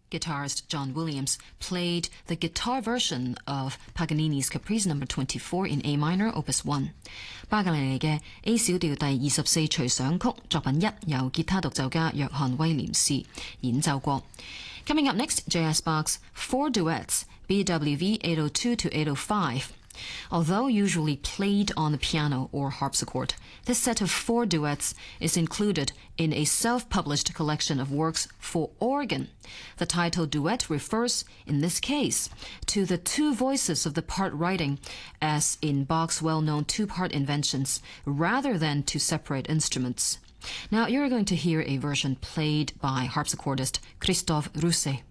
guitarist John Williams played the guitar version of Paganini's Caprice No. 24 in A minor, Opus 1。巴格尼尼嘅 A 小調第24隨想曲作品1由吉他獨奏家約翰威廉士演奏過。Coming up next, J.S. Bach's 4 duets, BWV 802 to 805. Although usually played on the piano or harpsichord, this set of 4 duets is included in a self-published collection of works for organ. The title duet refers, in this case, to the 2 voices of the part writing, as in Bach's well-known 2-part inventions, rather than to separate instruments. Now you're going to hear a version played by harpsichordist Christoph Russe.